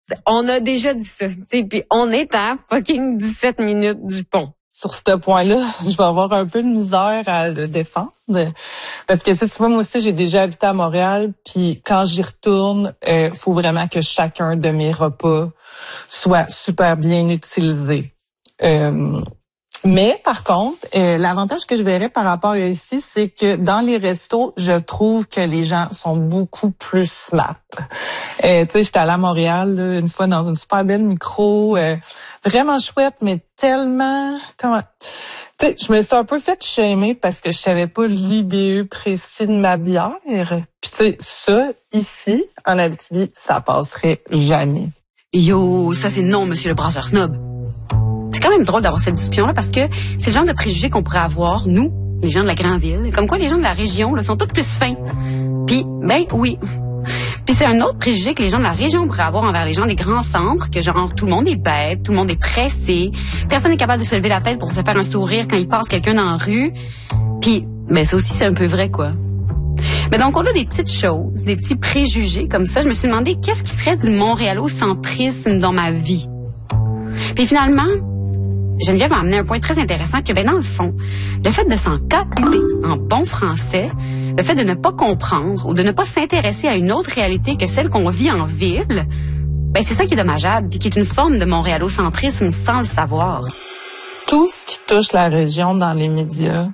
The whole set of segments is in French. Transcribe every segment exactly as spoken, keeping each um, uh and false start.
On a déjà dit ça, tu sais, puis on est à fucking dix-sept minutes du pont. Sur ce point-là, je vais avoir un peu de misère à le défendre. Parce que, tu sais, tu vois, moi aussi, j'ai déjà habité à Montréal, puis quand j'y retourne, euh, faut vraiment que chacun de mes repas soit super bien utilisé. Euh, mais, par contre, euh, l'avantage que je verrais par rapport à ici, c'est que dans les restos, je trouve que les gens sont beaucoup plus smart. Euh, tu sais, j'étais allée à Montréal là, une fois dans une super belle micro, euh, vraiment chouette, mais tellement... comment Tu sais, je me suis un peu fait shamer parce que je savais pas l'I B E précis de ma bière. Puis tu sais, ça, ici, en Abitibi, ça passerait jamais. Yo, ça c'est non, monsieur le brasseur snob. C'est quand même drôle d'avoir cette discussion-là parce que c'est le genre de préjugés qu'on pourrait avoir, nous, les gens de la grande ville. Comme quoi les gens de la région là, sont tous plus fins. Puis, ben oui. Puis c'est un autre préjugé que les gens de la région pourraient avoir envers les gens des grands centres, que genre tout le monde est bête, tout le monde est pressé, personne n'est capable de se lever la tête pour se faire un sourire quand il passe quelqu'un dans la rue. Puis, ben ça aussi c'est un peu vrai quoi. Mais donc, au-delà des petites choses, des petits préjugés comme ça, je me suis demandé qu'est-ce qui serait du montréalocentrisme dans ma vie. Puis finalement, Geneviève m'a amené un point très intéressant que, ben dans le fond, le fait de s'en capter en bon français, le fait de ne pas comprendre ou de ne pas s'intéresser à une autre réalité que celle qu'on vit en ville, ben c'est ça qui est dommageable, puis qui est une forme de montréalocentrisme sans le savoir. Tout ce qui touche la région dans les médias,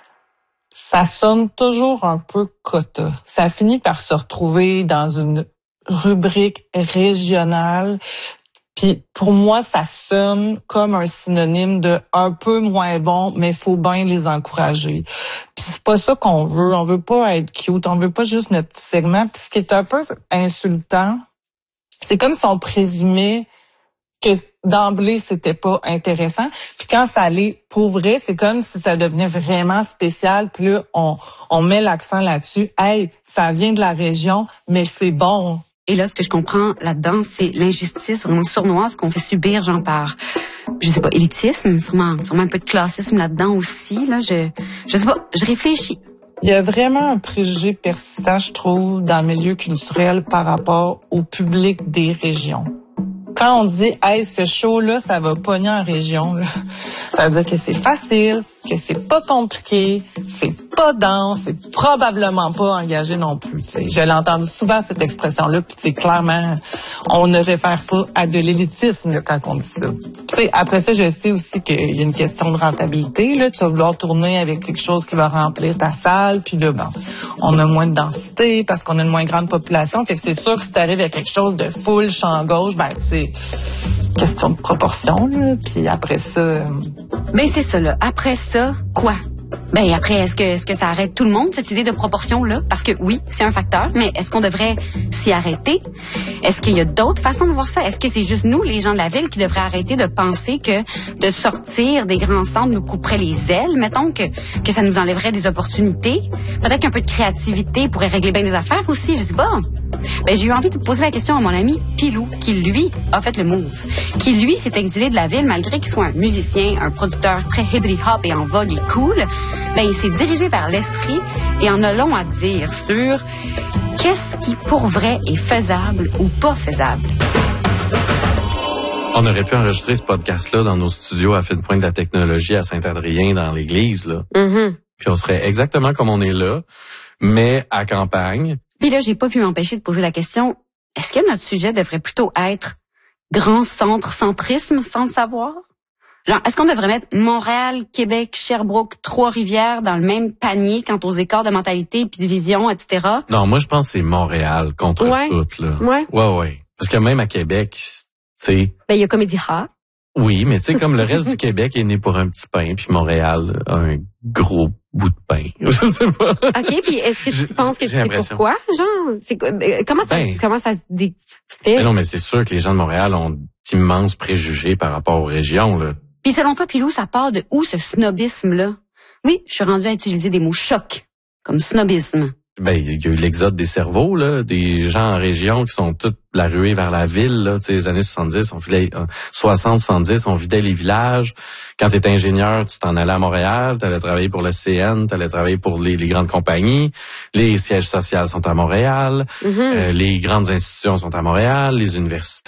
ça sonne toujours un peu quota. Ça finit par se retrouver dans une rubrique régionale. Puis pour moi, ça sonne comme un synonyme de un peu moins bon, mais il faut bien les encourager. Puis c'est pas ça qu'on veut. On veut pas être cute. On veut pas juste notre petit segment. Puis ce qui est un peu insultant, c'est comme si on présumait que d'emblée, c'était pas intéressant. Puis quand ça l'est pour vrai, c'est comme si ça devenait vraiment spécial. Puis là, on, on met l'accent là-dessus. Hey, ça vient de la région, mais c'est bon. Et là, ce que je comprends là-dedans, c'est l'injustice vraiment sournoise qu'on fait subir, genre par, je sais pas, élitisme, sûrement, sûrement un peu de classisme là-dedans aussi. Là, je, je sais pas, je réfléchis. Il y a vraiment un préjugé persistant, je trouve, dans le milieu culturel par rapport au public des régions. Quand on dit « Hey, ce show-là, ça va pogner en région », ça veut dire que c'est facile, que c'est pas compliqué, c'est pas dense, c'est probablement pas engagé non plus. T'sais. Je l'ai entendu souvent, cette expression-là, puis c'est clairement, on ne réfère pas à de l'élitisme là, quand on dit ça. T'sais, après ça, je sais aussi qu'il y a une question de rentabilité. Là. Tu vas vouloir tourner avec quelque chose qui va remplir ta salle, puis là, bon, on a moins de densité parce qu'on a une moins grande population. Fait que c'est sûr que si tu arrives à quelque chose de full champ gauche, ben tu sais, question de proportion, là. Puis après ça... Euh... Ben c'est ça, là. Après ça, quoi? Ben après, est-ce que est-ce que ça arrête tout le monde, cette idée de proportion-là? Parce que oui, c'est un facteur, mais est-ce qu'on devrait s'y arrêter? Est-ce qu'il y a d'autres façons de voir ça? Est-ce que c'est juste nous, les gens de la ville, qui devraient arrêter de penser que de sortir des grands centres nous couperait les ailes, mettons, que, que ça nous enlèverait des opportunités? Peut-être qu'un peu de créativité pourrait régler bien les affaires aussi, je sais pas. Ben, j'ai eu envie de poser la question à mon ami Pilou, qui, lui, a fait le move. Qui, lui, s'est exilé de la ville malgré qu'il soit un musicien, un producteur très hippity-hop et en vogue et cool. Ben, il s'est dirigé vers l'Estrie et en a long à dire sur qu'est-ce qui, pour vrai, est faisable ou pas faisable. On aurait pu enregistrer ce podcast-là dans nos studios à Fine Pointe de la Technologie à Saint-Adrien, dans l'église, là. Mm-hmm. Puis on serait exactement comme on est là, mais à campagne. Puis là, j'ai pas pu m'empêcher de poser la question, est-ce que notre sujet devrait plutôt être grand centre-centrisme sans le savoir? Genre, est-ce qu'on devrait mettre Montréal, Québec, Sherbrooke, Trois-Rivières dans le même panier quant aux écarts de mentalité puis de vision, et cetera? Non, moi, je pense que c'est Montréal contre ouais. tout, là. Ouais. Ouais, ouais. Parce que même à Québec, c'est... Ben, il y a Comédie Rare. Oui, mais tu sais, comme le reste du Québec est né pour un petit pain, puis Montréal a un gros bout de pain. Je sais pas. OK, puis est-ce que tu je, penses que c'est pourquoi? Genre, c'est comment ça ben, comment ça se fait? Ben non, mais c'est sûr que les gens de Montréal ont d'immenses préjugés par rapport aux régions, là. Puis selon toi, Pilou, ça part de où ce snobisme-là? Oui, je suis rendue à utiliser des mots chocs, comme snobisme. Ben, il y a eu l'exode des cerveaux, là, des gens en région qui sont tous la ruée vers la ville, là, tu sais, les années soixante-dix, on vidait, euh, soixante, soixante-dix, on vidait les villages. Quand t'étais ingénieur, tu t'en allais à Montréal, t'allais travailler pour le C N, t'allais travailler pour les, les grandes compagnies. Les sièges sociaux sont à Montréal, mm-hmm. euh, les grandes institutions sont à Montréal, les universités.